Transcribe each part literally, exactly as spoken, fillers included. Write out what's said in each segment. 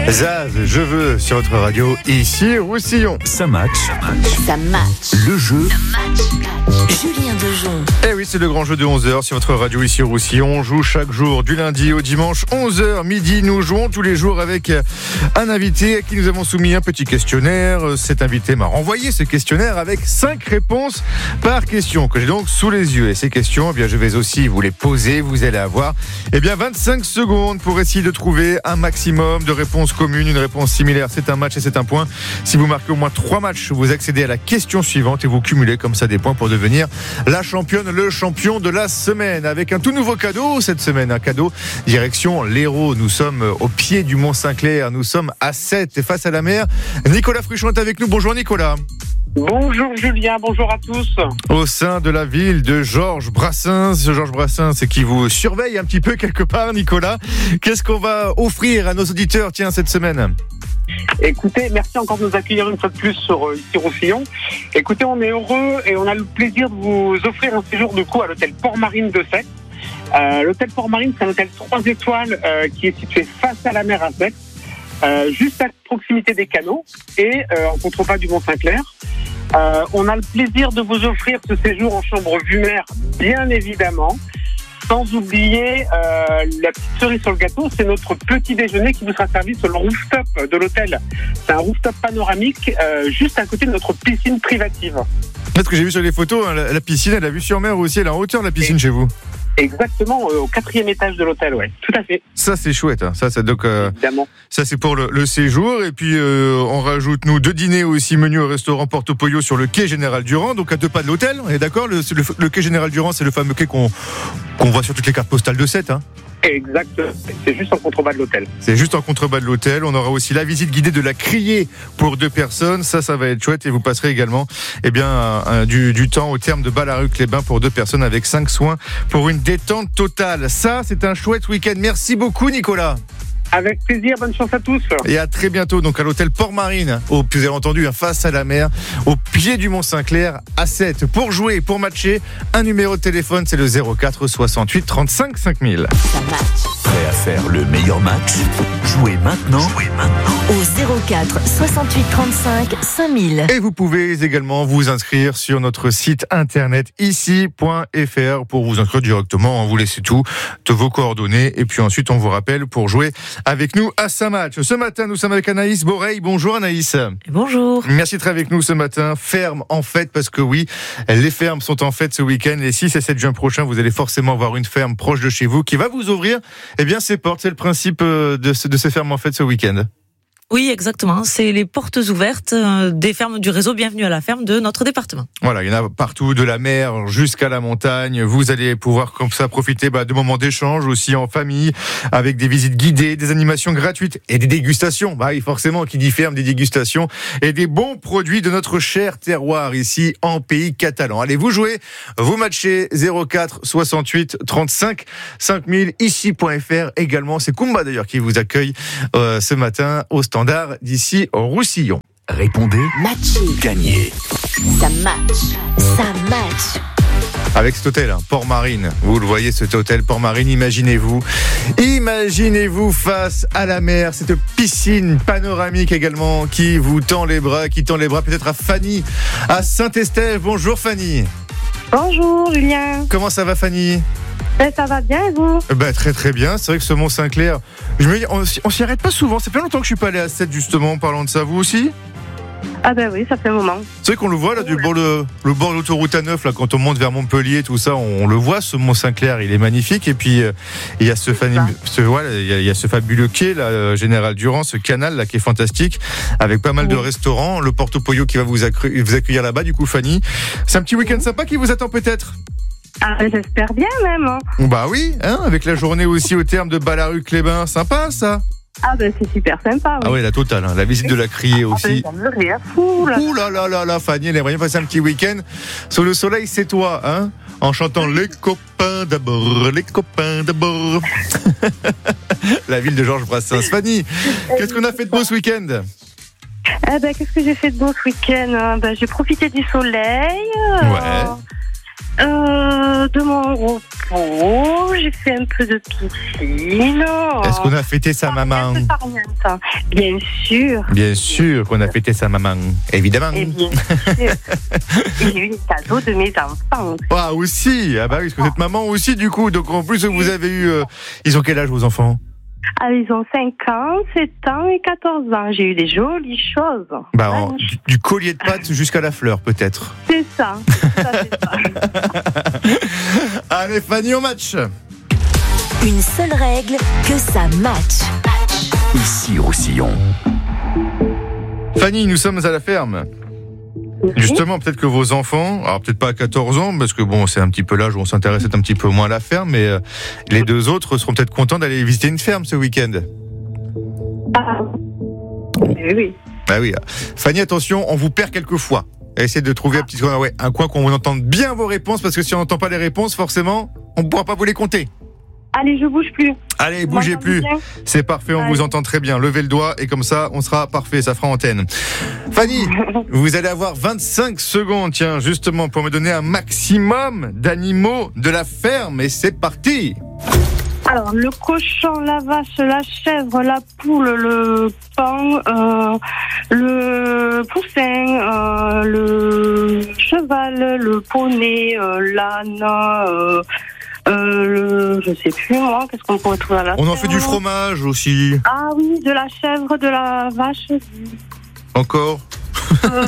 Zaz, je veux sur votre radio, ici Roussillon. Ça match. Ça match. Le jeu. Julien Dejon. Eh oui, c'est le grand jeu de onze heures sur votre radio ici Roussillon. On joue chaque jour du lundi au dimanche, onze heures midi. Nous jouons tous les jours avec un invité à qui nous avons soumis un petit questionnaire. Cet invité m'a renvoyé ce questionnaire avec cinq réponses par question que j'ai donc sous les yeux. Et ces questions, eh bien, je vais aussi vous les poser. Vous allez avoir eh bien, vingt-cinq secondes pour essayer de trouver un maximum de réponses communes. Une réponse similaire, c'est un match et c'est un point. Si vous marquez au moins trois matchs, vous accédez à la question suivante et vous cumulez comme ça des points pour devenir la championne, le champion de la semaine. Avec un tout nouveau cadeau cette semaine, un cadeau direction l'Hérault. Nous sommes au pied du Mont Saint-Clair, nous sommes à Sète et face à la mer. Nicolas Fruchon est avec nous. Bonjour Nicolas. Bonjour Julien, bonjour à tous. Au sein de la ville de Georges Brassens, Georges Brassens, c'est qui vous surveille un petit peu quelque part, Nicolas. Qu'est-ce qu'on va offrir à nos auditeurs, tiens, cette semaine ? Écoutez, merci encore de nous accueillir une fois de plus sur euh, ici Roussillon. Écoutez, on est heureux et on a le plaisir de vous offrir un séjour de coup à l'hôtel Port-Marine de Sète. Euh, l'hôtel Port-Marine, c'est un hôtel trois étoiles euh, qui est situé face à la mer à Sète, euh, juste à proximité des canaux et euh, en contrebas du Mont Saint-Clair. Euh, on a le plaisir de vous offrir ce séjour en chambre vue mer, bien évidemment. Sans oublier euh, la petite cerise sur le gâteau, c'est notre petit déjeuner qui vous sera servi sur le rooftop de l'hôtel. C'est un rooftop panoramique euh, juste à côté de notre piscine privative. Parce que j'ai vu sur les photos, hein, la, la piscine, elle a vue sur mer aussi, elle est en hauteur la piscine Et... chez vous. Exactement, euh, au quatrième étage de l'hôtel, ouais, tout à fait. Ça c'est chouette, hein. ça, ça donc euh, évidemment. Ça c'est pour le, le séjour et puis euh, on rajoute nous deux dîners aussi menu au restaurant Porto Pollo sur le quai Général Durand, donc à deux pas de l'hôtel. On est d'accord, le, le, le quai Général Durand, c'est le fameux quai qu'on qu'on voit sur toutes les cartes postales de Sète, hein. Exact, c'est juste en contrebas de l'hôtel. C'est juste en contrebas de l'hôtel. On aura aussi la visite guidée de la Criée pour deux personnes. Ça, ça va être chouette. Et vous passerez également eh bien, un, un, du, du temps au terme de Ballaruc-les-Bains pour deux personnes avec cinq soins pour une détente totale. Ça, c'est un chouette week-end. Merci beaucoup, Nicolas. Avec plaisir, bonne chance à tous. Et à très bientôt, donc à l'hôtel Port-Marine, au, vous avez entendu, face à la mer, au pied du Mont Saint-Clair, à Sète. Pour jouer, pour matcher, un numéro de téléphone, c'est le zéro quatre soixante-huit trente-cinq cinq mille. Ça match. Prêt à faire le meilleur match ? Jouez maintenant. Jouez maintenant. Au zéro quatre soixante-huit trente-cinq cinq mille. Et vous pouvez également vous inscrire sur notre site internet ici point f r pour vous inscrire directement. Vous laissez tout, de vos coordonnées. Et puis ensuite, on vous rappelle pour jouer avec nous à Ça match. Ce matin, nous sommes avec Anaïs Boreil. Bonjour Anaïs. Bonjour. Merci d'être avec nous ce matin. Ferme en fête, parce que oui, les fermes sont en fête ce week-end. Les six et sept juin prochains, vous allez forcément voir une ferme proche de chez vous qui va vous ouvrir eh bien, ses portes. C'est le principe de, ce, de ces fermes en fête ce week-end. Oui, exactement. C'est les portes ouvertes des fermes du réseau Bienvenue à la ferme de notre département. Voilà, il y en a partout, de la mer jusqu'à la montagne. Vous allez pouvoir comme ça profiter bah, de moments d'échange aussi en famille, avec des visites guidées, des animations gratuites et des dégustations. Bah, forcément, qui dit ferme, des dégustations et des bons produits de notre cher terroir ici en pays catalan. Allez, vous jouez, vous matchez zéro quatre soixante-huit trente-cinq cinq mille ici point f r également. C'est Kumba d'ailleurs qui vous accueille euh, ce matin au standard d'ici au Roussillon. Répondez. Matcher. Gagnez. Ça match. Ça match. Avec cet hôtel, hein, Port-Marine. Vous le voyez, cet hôtel Port-Marine, imaginez-vous. Imaginez-vous face à la mer, cette piscine panoramique également qui vous tend les bras, qui tend les bras peut-être à Fanny, à Saint-Estève. Bonjour Fanny. Bonjour Julien. Comment ça va Fanny ? Ben, ça va bien et vous ? Ben, très très bien, c'est vrai que ce Mont Saint-Clair, je me dis, on, on s'y arrête pas souvent, c'est pas longtemps que je suis pas allé à Sète justement, en parlant de ça, vous aussi ? Ah ben oui, ça fait un moment. C'est vrai qu'on le voit là, du bord de, le bord de l'autoroute A neuf, là, quand on monte vers Montpellier, tout ça, on, on le voit, ce Mont Saint-Clair, il est magnifique, et puis euh, il y a ce, fani- ce, voilà, il y a, il y a ce fabuleux quai, là, euh, Général Durand, ce canal là, qui est fantastique, avec pas mal oui. de restaurants, le Porto Pollo qui va vous, accru- vous accueillir là-bas, du coup Fanny. C'est un petit week-end sympa qui vous attend peut-être ? Ah, j'espère bien même. Hein. Bah oui, hein, avec la journée aussi au terme de Ballaruc-les-Bains, sympa ça. Ah ben c'est super sympa. Oui. Ah oui, la totale, hein. La visite de la Criée aussi. Ah ben, j'en veux rien fou là. Ouh là là là là, Fanny, elle aimerait bien passer un petit week-end sous le soleil, c'est toi, hein, en chantant les copains d'abord, les copains d'abord. La ville de Georges Brassens. Fanny, qu'est-ce qu'on a fait de beau ce week-end ? Eh ben, qu'est-ce que j'ai fait de beau ce week-end ? Ben, j'ai profité du soleil. Ouais. Euh, de mon repos, j'ai fait un peu de piscine. Est-ce qu'on a fêté sa maman? Farniente. Bien sûr. Bien sûr qu'on a fêté sa maman, évidemment. Et bien sûr. Et j'ai eu des cadeaux de mes enfants. Ah aussi, ah bah oui, parce que vous êtes maman aussi du coup, donc en plus vous avez eu, euh, ils ont quel âge vos enfants? Ah, ils ont cinq ans, sept ans et quatorze ans. J'ai eu des jolies choses. Bah, en- du, du collier de pâte jusqu'à la fleur peut-être. C'est ça. C'est ça, c'est ça. Allez Fanny, au match. Une seule règle, que ça match. Ici Roussillon. Fanny, nous sommes à la ferme. Justement, peut-être que vos enfants, alors peut-être pas à quatorze ans, parce que bon, c'est un petit peu l'âge où on s'intéresse un petit peu moins à la ferme, mais euh, les deux autres seront peut-être contents d'aller visiter une ferme ce week-end. Ah, oui, oui. Bah oui. Fanny, attention, on vous perd quelques fois. Essayez de trouver un petit coin, ouais, un coin qu'on entende bien vos réponses, parce que si on n'entend pas les réponses, forcément, on ne pourra pas vous les compter. Allez, je bouge plus. Allez, Vous bougez m'entendez plus. bien? C'est parfait, on Allez. vous entend très bien. Levez le doigt et comme ça, on sera parfait, ça fera antenne. Fanny, vous allez avoir vingt-cinq secondes, tiens, justement, pour me donner un maximum d'animaux de la ferme. Et c'est parti. Alors, le cochon, la vache, la chèvre, la poule, le paon, euh, le poussin, euh, le cheval, le poney, euh, l'âne, euh, euh, le, je sais plus moi, qu'est-ce qu'on pourrait trouver à la On en fait ferme. du fromage aussi. Ah oui, de la chèvre, de la vache. Encore. Euh,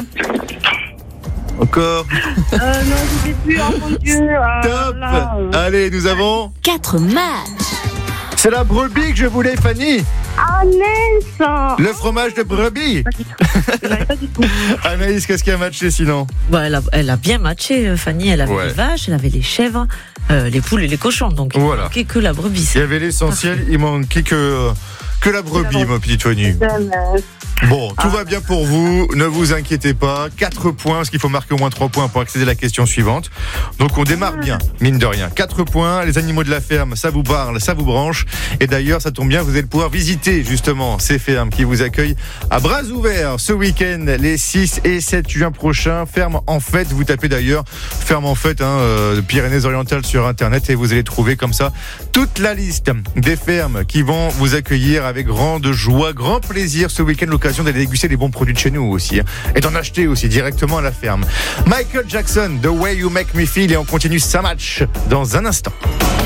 Encore. euh, non, je sais plus, oh mon Dieu. euh, Top. là, euh. Allez, nous avons... Quatre matchs. C'est la brebis que je voulais, Fanny. Ah, mince. Le fromage de brebis. Pas du tout. Je l'avais pas du tout. Anaïs, qu'est-ce qui a matché sinon? Bah, elle, a, elle a bien matché, euh, Fanny. Elle avait Ouais. les vaches, elle avait les chèvres, euh, les poules et les cochons. Donc, il Voilà. ne manquait que la brebis. Il y avait l'essentiel, il manquait que, que la brebis, ma petite Fanny. Mince. Bon, tout va bien pour vous, ne vous inquiétez pas. quatre points, parce qu'il faut marquer au moins trois points pour accéder à la question suivante. Donc on démarre bien, mine de rien. quatre points, les animaux de la ferme, ça vous parle, ça vous branche. Et d'ailleurs, ça tombe bien, vous allez pouvoir visiter justement ces fermes qui vous accueillent à bras ouverts ce week-end, les six et sept juin prochains. Ferme en fête, vous tapez d'ailleurs ferme en fête, hein, euh, Pyrénées-Orientales sur internet et vous allez trouver comme ça toute la liste des fermes qui vont vous accueillir avec grande joie, grand plaisir ce week-end, l'occasion d'aller déguster les bons produits de chez nous aussi, hein, et d'en acheter aussi directement à la ferme. Michael Jackson, The Way You Make Me Feel, et on continue ça match dans un instant.